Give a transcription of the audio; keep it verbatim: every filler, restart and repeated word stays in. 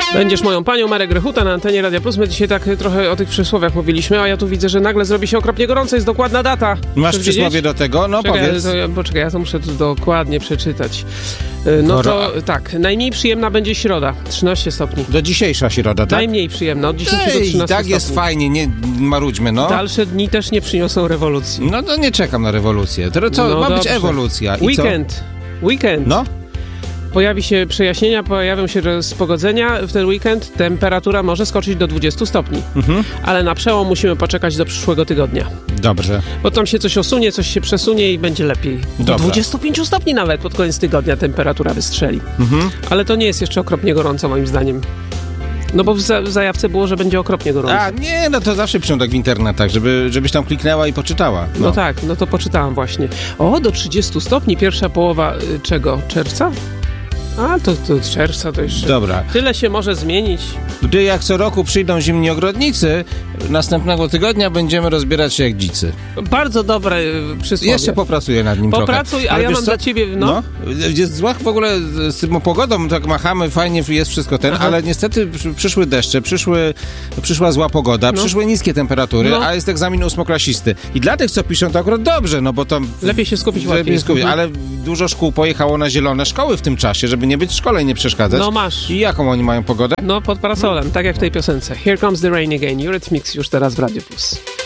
Będziesz moją panią, Marek Grechuta na antenie Radia Plus. My dzisiaj tak trochę o tych przysłowiach mówiliśmy, a ja tu widzę, że nagle zrobi się okropnie gorąco. Jest dokładna data. Masz Chcesz przysłowie wiedzieć? do tego? No Czekaj, powiedz. to, ja- poczekaj, ja to muszę tu dokładnie przeczytać. Y, No to tak, najmniej przyjemna będzie środa, trzynaście stopni. Do dzisiejsza środa, tak? Najmniej przyjemna, od dziesięciu do Ej, trzynastu tak jest stopni. fajnie, nie marudźmy, no. Dalsze dni też nie przyniosą rewolucji. No to nie czekam na rewolucję. To co, No ma być dobrze. ewolucja. I Weekend. Weekend. Co? No? Pojawi się przejaśnienia, pojawią się rozpogodzenia. W ten weekend temperatura może skoczyć do dwudziestu stopni. Mhm. Ale na przełom musimy poczekać do przyszłego tygodnia. Dobrze. Bo tam się coś osunie, coś się przesunie i będzie lepiej. Do Dobra. dwudziestu pięciu stopni nawet pod koniec tygodnia temperatura wystrzeli. Mhm. Ale to nie jest jeszcze okropnie gorąco moim zdaniem. No bo w, za- w zajawce było, że będzie okropnie gorąco. A, nie, no to zawsze piszą tak w internetach, żeby, żebyś tam kliknęła i poczytała. No. no tak, no to poczytałam właśnie. O, do trzydziestu stopni, pierwsza połowa y, czego? Czerwca? A, to, to czerwca to jeszcze... Dobra. Tyle się może zmienić. Gdy jak co roku przyjdą zimni ogrodnicy, następnego tygodnia będziemy rozbierać się jak dzicy. Bardzo dobre y, przysłowie. Jeszcze popracuję nad nim Popracuj, trochę. a Ale ja wiesz mam co? dla ciebie... No, No, jest zła w ogóle z tym pogodą, tak machamy, fajnie jest wszystko ten, Aha. ale niestety przy- przyszły deszcze, przyszły, przyszła zła pogoda, No. przyszły niskie temperatury, No. a jest egzamin ósmoklasisty. I dla tych, co piszą, to akurat dobrze, no bo to... lepiej się skupić lepiej łatwiej. skupić, Mhm. ale dużo szkół pojechało na zielone szkoły w tym czasie, żeby nie być w szkole i nie przeszkadzać. No masz. I jaką oni mają pogodę? No, pod parasolem, tak jak w tej piosence. Here comes the rain again. Eurythmics już teraz w Radio Plus.